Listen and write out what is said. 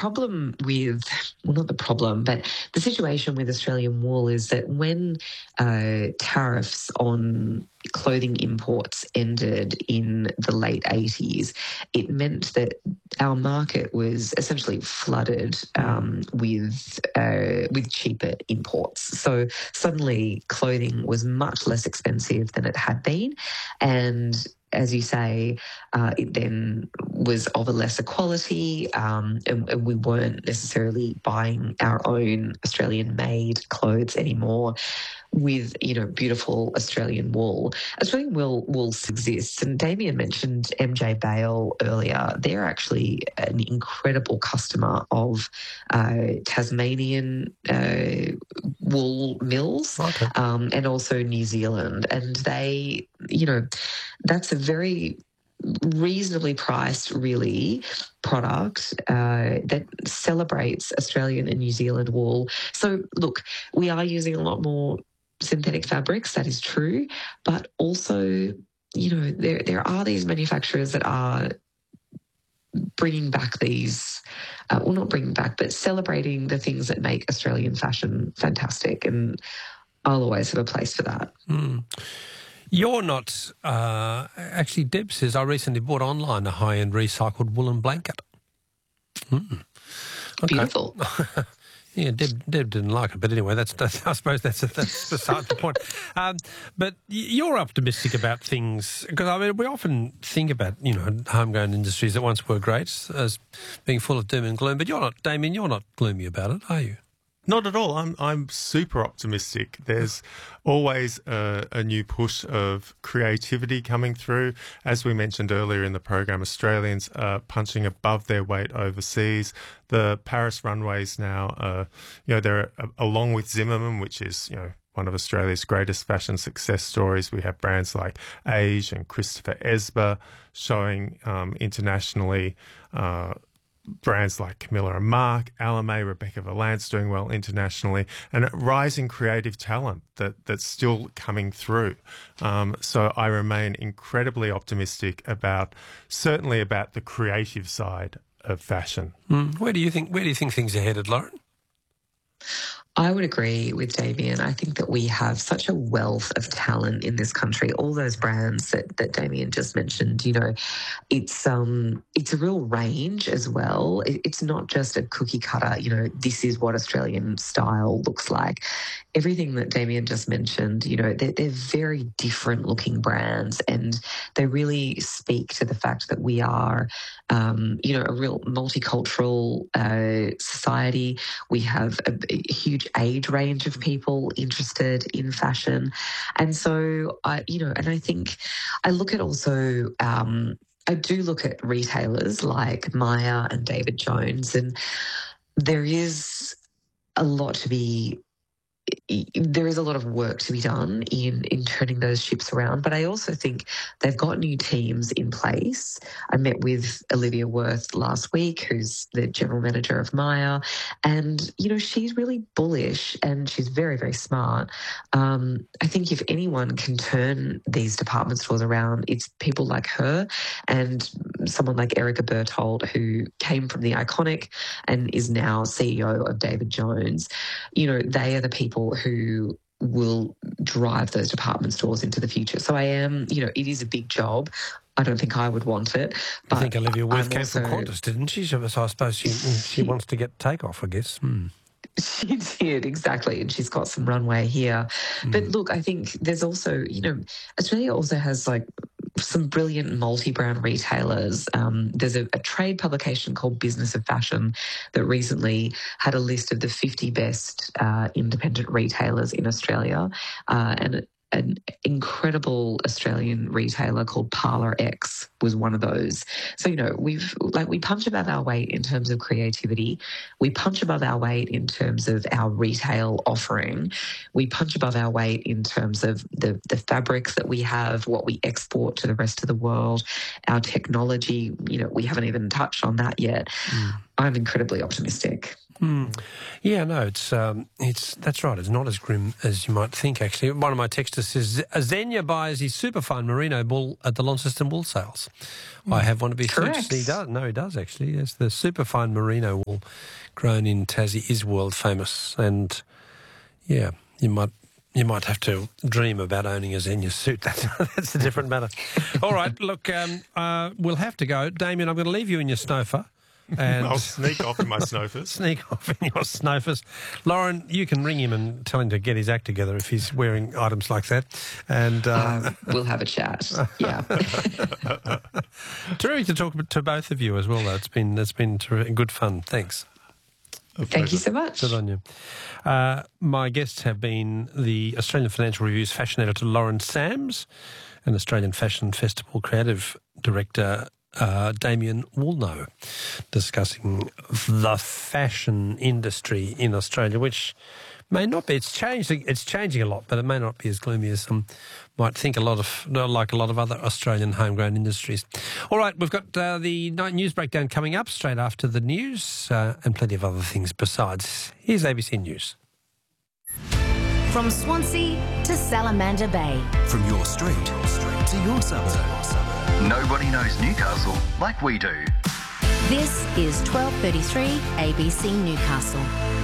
problem with, well, not the problem, but the situation with Australian wool is that when tariffs on clothing imports ended in the late 80s, it meant that our market was essentially flooded with cheaper imports. So suddenly clothing was much less expensive than it had been, and as you say, it then was of a lesser quality, and we weren't necessarily buying our own Australian-made clothes anymore with, beautiful Australian wool. Australian wool exists, and Damien mentioned MJ Bale earlier. They're actually an incredible customer of Tasmanian wool mills, okay. And also New Zealand. And they, that's a very reasonably priced, really, product that celebrates Australian and New Zealand wool. So, look, we are using a lot more synthetic fabrics, that is true, but also, there are these manufacturers that are bringing back these, not bringing back, but celebrating the things that make Australian fashion fantastic, and I'll always have a place for that. You're not, actually, Deb says, I recently bought online a high-end recycled woolen blanket. Okay. Beautiful. Yeah, Deb didn't like it, but anyway, that's I suppose that's beside the point. But you're optimistic about things, because we often think about homegrown industries that once were great as being full of doom and gloom. But Damien, you're not gloomy about it, are you? Not at all. I'm super optimistic. There's always a new push of creativity coming through. As we mentioned earlier in the program, Australians are punching above their weight overseas. The Paris runways now, they're along with Zimmermann, which is, one of Australia's greatest fashion success stories. We have brands like Age and Christopher Esber showing internationally. Brands like Camilla and Marc, Alame, Rebecca Valance doing well internationally, and a rising creative talent that's still coming through. So I remain incredibly optimistic certainly about the creative side of fashion. Where do you think things are headed, Lauren? I would agree with Damien. I think that we have such a wealth of talent in this country. All those brands that Damien just mentioned, it's a real range as well. It's not just a cookie cutter, this is what Australian style looks like. Everything that Damien just mentioned, they're very different looking brands, and they really speak to the fact that we are, a real multicultural society. We have a huge age range of people interested in fashion. And so, I think I look at also, I do look at retailers like Myer and David Jones, and there is a lot of work to be done in turning those ships around. But I also think they've got new teams in place. I met with Olivia Worth last week, who's the general manager of Myer, and, she's really bullish and she's very, very smart. I think if anyone can turn these department stores around, it's people like her and someone like Erica Berthold, who came from The Iconic and is now CEO of David Jones. They are the people who will drive those department stores into the future. So I am, it is a big job. I don't think I would want it. But I think Olivia Worth came from Qantas, didn't she? So I suppose she wants to get Takeoff, I guess. She did, exactly, and she's got some runway here. But look, I think there's also, Australia also has some brilliant multi-brand retailers. There's a trade publication called Business of Fashion that recently had a list of the 50 best independent retailers in Australia, and an incredible Australian retailer called Parlour X was one of those. So, we punch above our weight in terms of creativity. We punch above our weight in terms of our retail offering. We punch above our weight in terms of the fabrics that we have, what we export to the rest of the world, our technology. We haven't even touched on that yet. I'm incredibly optimistic. Yeah, no, it's that's right. It's not as grim as you might think. Actually, one of my texters says Xenia buys his superfine merino wool at the Launceston wool sales. I have one of his suits. He does. No, he does actually. Yes, the superfine merino wool grown in Tassie is world famous, and yeah, you might have to dream about owning a Xenia suit. That's a different matter. All right, look, we'll have to go. Damien, I'm going to leave you in your snowfer. And I'll sneak off in my snowfers. Sneak off in your snowfers. Lauren, you can ring him and tell him to get his act together if he's wearing items like that. And we'll have a chat. Yeah. Terrific to talk to both of you as well, though. It's been good fun. Thanks. Thank you so much. Good on you. My guests have been the Australian Financial Review's fashion editor Lauren Sams and Australian Fashion Festival creative director Damien Woolnough, discussing the fashion industry in Australia, which may not be. It's changing a lot, but it may not be as gloomy as some might think. Like a lot of other Australian homegrown industries. All right, we've got the night news breakdown coming up straight after the news, and plenty of other things besides. Here's ABC News. From Swansea to Salamander Bay. From your street to your suburb. Nobody knows Newcastle like we do. This is 12:33 ABC Newcastle.